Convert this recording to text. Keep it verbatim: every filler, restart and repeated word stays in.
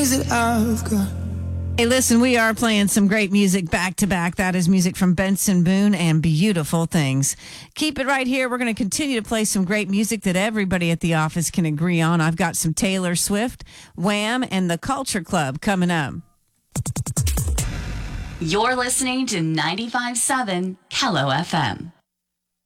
things that I've got. Hey, listen, we are playing some great music back to back. That is music from Benson Boone and Beautiful Things. Keep it right here. We're going to continue to play some great music that everybody at the office can agree on. I've got some Taylor Swift, Wham, and the Culture Club coming up. You're listening to ninety-five point seven Kello F M.